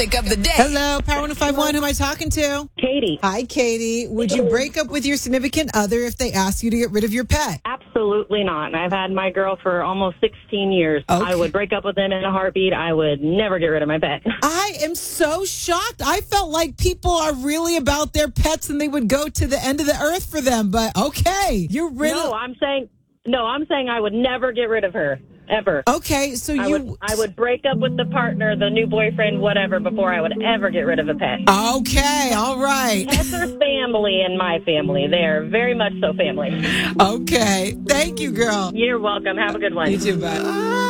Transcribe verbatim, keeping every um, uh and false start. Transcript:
Of the day. Hello, Power one oh five one. Who am I talking to? Katie. Hi, Katie. Would you break up with your significant other if they asked you to get rid of your pet? Absolutely not. I've had my girl for almost sixteen years. Okay. I would break up with him in a heartbeat. I would never get rid of my pet. I am so shocked. I felt like people are really about their pets and they would go to the end of the earth for them. But okay, you're really... No, I'm saying, no, I'm saying I would never get rid of her. Ever. Okay, so I you... would, I would break up with the partner, the new boyfriend, whatever, before I would ever get rid of a pet. Okay, all right. Pets are family in my family. They are very much so family. Okay. Thank you, girl. You're welcome. Have a good one. You too, bye.